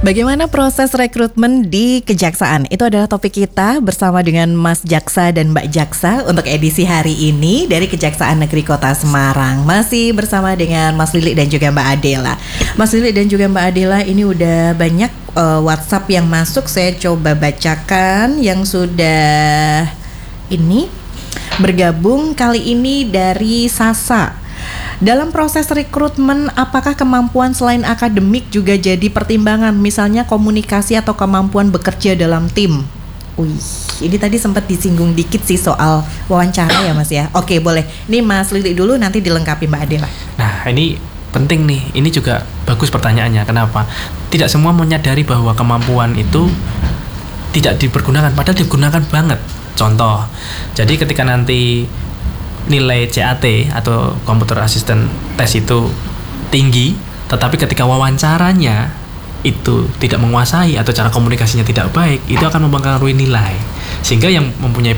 Bagaimana proses rekrutmen di Kejaksaan? Itu adalah topik kita bersama dengan Mas Jaksa dan Mbak Jaksa untuk edisi hari ini dari Kejaksaan Negeri Kota Semarang. Masih bersama dengan Mas Lili dan juga Mbak Adela. Mas Lili dan juga Mbak Adela, ini udah banyak WhatsApp yang masuk. Saya coba bacakan yang sudah ini bergabung kali ini dari Sasa. Dalam proses rekrutmen, apakah kemampuan selain akademik juga jadi pertimbangan, misalnya komunikasi atau kemampuan bekerja dalam tim? Wih, ini tadi sempat disinggung dikit sih soal wawancara ya Mas ya. Oke, boleh. Ini Mas Lili dulu, nanti dilengkapi Mbak Adela. Nah, ini penting nih. Ini juga bagus pertanyaannya. Kenapa? Tidak semua menyadari bahwa kemampuan itu tidak dipergunakan, padahal digunakan banget. Contoh, jadi ketika nanti nilai CAT atau Computer Assistant Test itu tinggi, tetapi ketika wawancaranya itu tidak menguasai atau cara komunikasinya tidak baik, itu akan mempengaruhi nilai. Sehingga yang mempunyai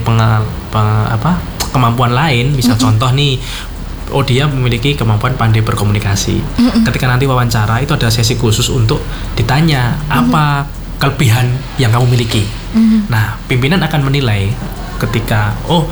kemampuan lain, misal contoh nih, dia memiliki kemampuan pandai berkomunikasi. Ketika nanti wawancara itu ada sesi khusus untuk ditanya apa kelebihan yang kamu miliki. Nah, pimpinan akan menilai ketika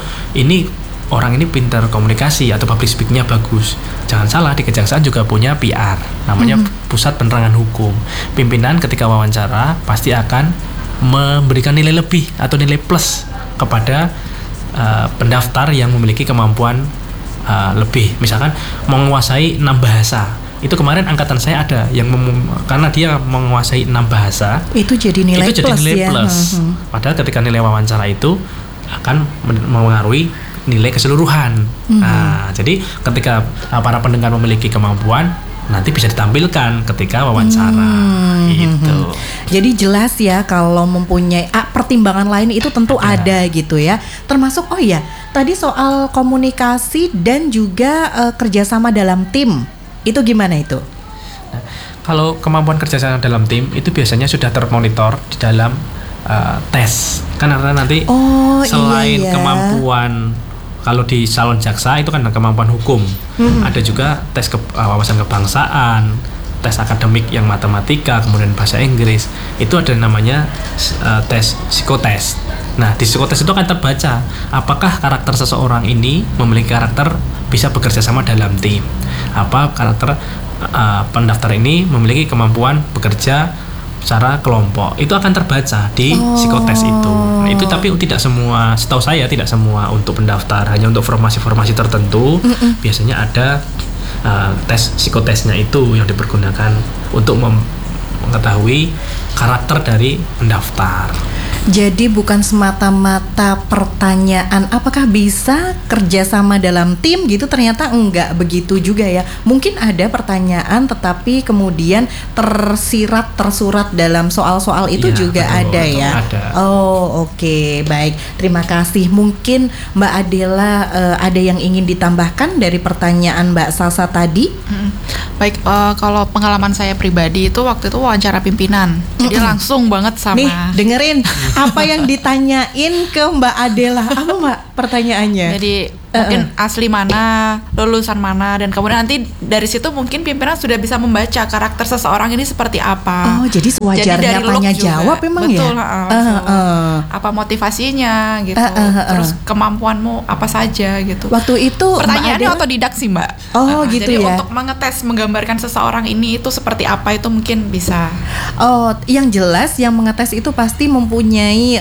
ini orang ini pintar komunikasi atau public speakingnya bagus. Jangan salah, di Kejaksaan juga punya PR, namanya Pusat Penerangan Hukum. Pimpinan ketika wawancara pasti akan memberikan nilai lebih atau nilai plus kepada pendaftar yang memiliki kemampuan lebih. Misalkan menguasai 6 bahasa. Itu kemarin angkatan saya ada yang karena dia menguasai 6 bahasa. Itu jadi nilai plus. Padahal ketika nilai wawancara itu akan mempengaruhi nilai keseluruhan. Nah, jadi ketika para pendengar memiliki kemampuan, nanti bisa ditampilkan ketika wawancara. Gitu. Jadi jelas ya, kalau mempunyai pertimbangan lain itu tentu ada gitu ya. Termasuk tadi soal komunikasi dan juga kerjasama dalam tim. Itu gimana itu? Nah, kalau kemampuan kerjasama dalam tim itu biasanya sudah termonitor di dalam tes. Kan karena nanti selain kemampuan, kalau di salon jaksa itu kan ada kemampuan hukum, ada juga tes wawasan kebangsaan, tes akademik yang matematika, kemudian bahasa Inggris. Itu ada namanya tes psikotes. Nah, di psikotes itu akan terbaca apakah karakter seseorang ini memiliki karakter bisa bekerja sama dalam tim. Apa karakter pendaftar ini memiliki kemampuan bekerja secara kelompok. Itu akan terbaca di psikotes itu. Nah, itu tapi tidak semua, setahu saya tidak semua untuk pendaftar, hanya untuk formasi-formasi tertentu. Biasanya ada tes psikotesnya itu yang dipergunakan untuk mengetahui karakter dari pendaftar. Jadi bukan semata-mata pertanyaan apakah bisa kerjasama dalam tim gitu, ternyata enggak begitu juga ya. Mungkin ada pertanyaan tetapi kemudian tersurat dalam soal-soal itu juga betul, ada ya. Ada. Oke, baik. Terima kasih. Mungkin Mbak Adela ada yang ingin ditambahkan dari pertanyaan Mbak Sasa tadi? Baik, kalau pengalaman saya pribadi itu waktu itu wawancara pimpinan. Jadi langsung banget sama. Nih, dengerin apa yang ditanyain ke Mbak Adela. Apa Mbak pertanyaannya? Jadi mungkin asli mana, lulusan mana, dan kemudian nanti dari situ mungkin pimpinan sudah bisa membaca karakter seseorang ini seperti apa. Jadi sewajarnya tanya jawab memang ya? Betul, apa motivasinya gitu, terus kemampuanmu apa saja gitu. Waktu itu pertanyaannya otodidak sih Mbak. Gitu jadi ya? Untuk menggambarkan seseorang ini itu seperti apa itu mungkin bisa. Yang jelas yang mengetes itu pasti mempunyai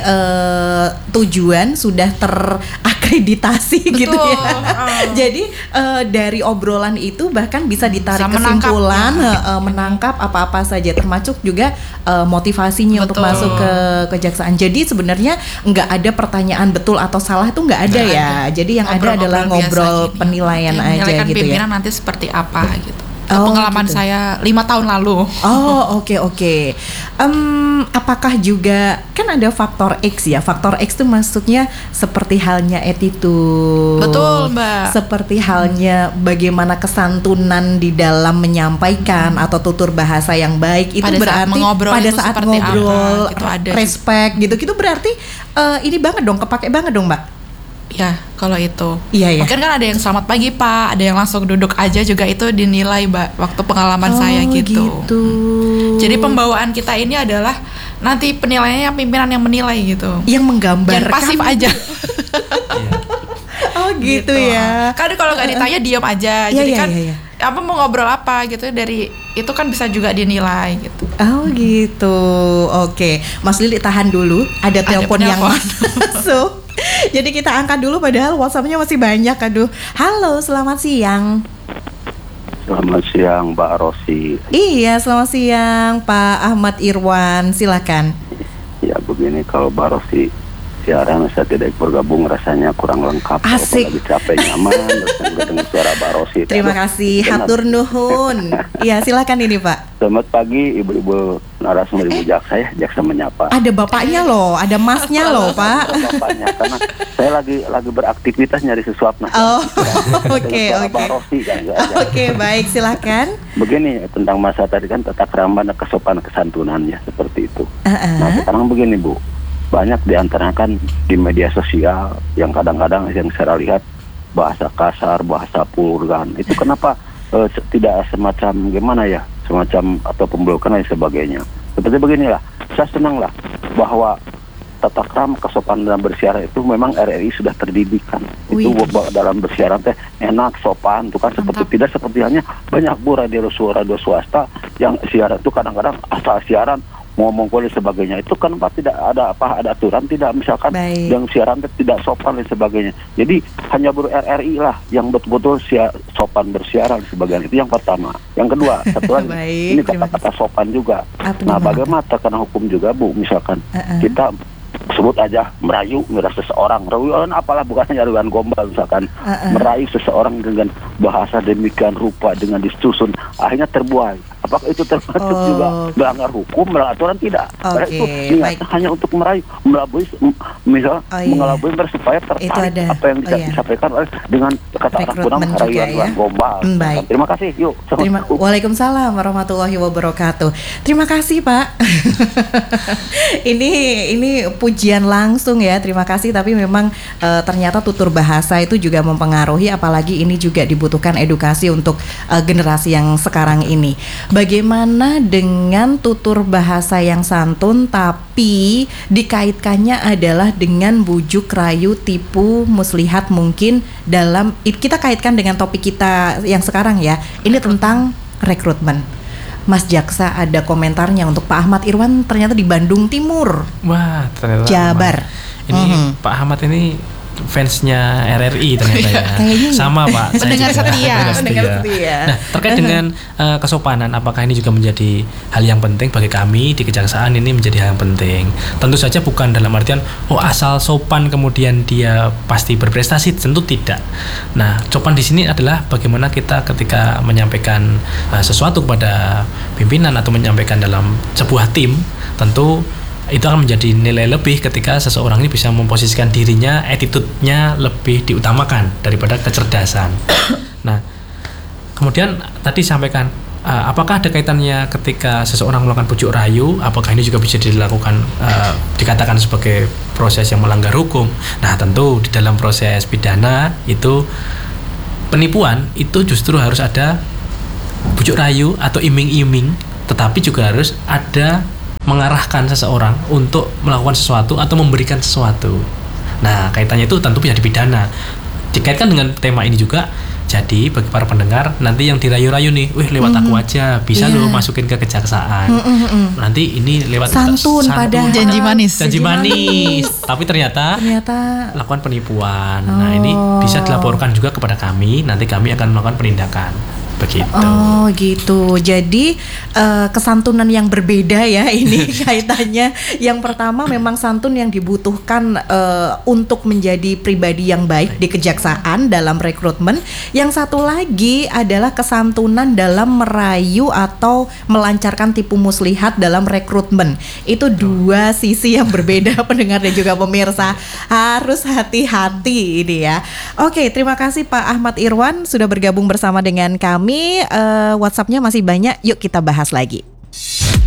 tujuan, sudah terakreditasi. Betul. Gitu ya. Jadi dari obrolan itu bahkan bisa ditarik kesimpulan, menangkap apa-apa saja, termasuk juga motivasinya untuk masuk ke kejaksaan. Jadi sebenarnya nggak ada pertanyaan betul atau salah, itu nggak ada ya. Jadi yang ada adalah ngobrol penilaian aja gitu ya. Pimpinan nanti seperti apa gitu. Pengalaman gitu. Saya 5 tahun lalu. Oke. Apakah juga kan ada faktor X ya? Faktor X itu maksudnya seperti halnya attitude. Betul, Mbak. Seperti halnya bagaimana kesantunan di dalam menyampaikan atau tutur bahasa yang baik. Itu pada berarti pada saat ngobrol gitu ada respect gitu berarti ini banget dong, kepake banget dong, Mbak. Ya, kalau itu. Iya. Mungkin kan ada yang selamat pagi Pak, ada yang langsung duduk aja juga itu dinilai Mbak, waktu pengalaman saya gitu. Jadi pembawaan kita ini adalah nanti penilaiannya yang pimpinan yang menilai gitu. Yang menggambarkan. Yang pasif aja. Gitu ya. Kan kalau nggak ditanya diam aja. Jadi kan apa mau ngobrol apa gitu, dari itu kan bisa juga dinilai gitu. Oh gitu. Oke, Mas Lili tahan dulu. Ada telepon yang masuk. Jadi kita angkat dulu padahal WhatsApp-nya masih banyak. Aduh. Halo, selamat siang. Selamat siang Mbak Rosi. Iya, selamat siang Pak Ahmad Irwan. Silakan. Ya begini, kalau Mbak Rosi siaran saya tidak bergabung rasanya kurang lengkap. Asik. Kalau lagi capek nyaman terus dengan suara Mbak Rosi. Terima kasih, hatur nuhun. Iya, silakan ini Pak. Selamat pagi ibu-ibu narasumber, ibu jaksa ya, jaksa menyapa. Ada bapaknya loh, ada masnya loh Pak. Ada bapaknya, karena saya lagi beraktivitas nyari sesuatu. Oh, oke. Mbak Rosi kan. Oke, baik, silakan. Begini tentang masa tadi kan tata krama dan kesopanan kesantunannya seperti itu. Nah sekarang begini Bu, banyak diantaranya kan di media sosial yang kadang-kadang yang saya lihat bahasa kasar, bahasa vulgar. Itu kenapa tidak semacam gimana ya, semacam atau pemblokiran dan sebagainya. Seperti beginilah, saya senanglah bahwa tata krama kesopanan dalam bersiaran itu memang RRI sudah terdidikkan. Itu dalam bersiaran teh enak, sopan, itu kan seperti tidak seperti halnya banyak radio swasta yang siaran itu kadang-kadang asal siaran ngomong dan sebagainya. Itu kan tidak ada aturan, tidak misalkan yang siaran tidak sopan dan sebagainya. Jadi hanya RRI lah yang betul-betul sopan bersiaran sebagainya. Itu yang pertama. Yang kedua, satu lagi ini kata-kata sopan juga. Nah, bagaimana terkena hukum juga Bu, misalkan kita sebut aja merayu seseorang, rayuan apalah, bukan hanya rayuan gombal misalkan, merayu seseorang dengan bahasa demikian rupa, dengan disusun akhirnya terbuai. Apakah itu termasuk juga melanggar hukum, melanggar aturan? Tidak. Karena itu niatnya hanya untuk merayu, melabui, misal mengelabui supaya tertarik apa yang disampaikan dengan kata orang kurang rayuan gombal. Baik. Terima kasih. Yuk. Waalaikumsalam warahmatullahi wabarakatuh. Terima kasih Pak. Ini pujian langsung ya. Terima kasih. Tapi memang ternyata tutur bahasa itu juga mempengaruhi, apalagi ini juga dibutuhkan edukasi untuk generasi yang sekarang ini. Bagaimana dengan tutur bahasa yang santun tapi dikaitkannya adalah dengan bujuk rayu, tipu, muslihat mungkin dalam, kita kaitkan dengan topik kita yang sekarang ya. Ini tentang rekrutmen. Mas Jaksa ada komentarnya untuk Pak Ahmad Irwan, ternyata di Bandung Timur. Wah, ternyata Jabar. Ini Pak Ahmad ini fansnya RRI ternyata ya. Sama Pak. Pendengar setia. Nah, terkait dengan kesopanan, apakah ini juga menjadi hal yang penting bagi kami di Kejaksaan? Ini menjadi hal yang penting. Tentu saja bukan dalam artian asal sopan kemudian dia pasti berprestasi, tentu tidak. Nah, sopan di sini adalah bagaimana kita ketika menyampaikan sesuatu kepada pimpinan atau menyampaikan dalam sebuah tim, tentu itu akan menjadi nilai lebih ketika seseorang ini bisa memposisikan dirinya, attitude-nya lebih diutamakan daripada kecerdasan. Nah, kemudian tadi sampaikan, apakah ada kaitannya ketika seseorang melakukan bujuk rayu? Apakah ini juga bisa dilakukan, dikatakan sebagai proses yang melanggar hukum? Nah, tentu di dalam proses pidana itu penipuan itu justru harus ada bujuk rayu atau iming-iming, tetapi juga harus ada mengarahkan seseorang untuk melakukan sesuatu atau memberikan sesuatu. Nah, kaitannya itu tentu bisa dipidana. Dikaitkan dengan tema ini juga, jadi bagi para pendengar, nanti yang dirayu-rayu nih, lewat aku aja, bisa lo masukin ke kejaksaan. Nanti ini lewat santun pada janji manis. Tapi ternyata lakukan penipuan. Nah, ini bisa dilaporkan juga kepada kami, nanti kami akan melakukan penindakan. Begitu. Oh gitu. Jadi kesantunan yang berbeda ya ini kaitannya. Yang pertama memang santun yang dibutuhkan untuk menjadi pribadi yang baik di kejaksaan dalam rekrutmen. Yang satu lagi adalah kesantunan dalam merayu atau melancarkan tipu muslihat dalam rekrutmen. Itu dua sisi yang berbeda pendengar dan juga pemirsa. Harus hati-hati ini ya. Oke, terima kasih Pak Ahmad Irwan sudah bergabung bersama dengan kami. WhatsApp-nya masih banyak, yuk kita bahas lagi.